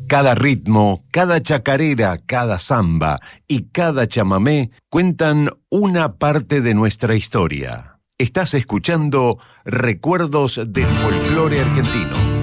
Cada ritmo, cada chacarera, cada samba y cada chamamé cuentan una parte de nuestra historia. Estás escuchando Recuerdos del Folclore Argentino.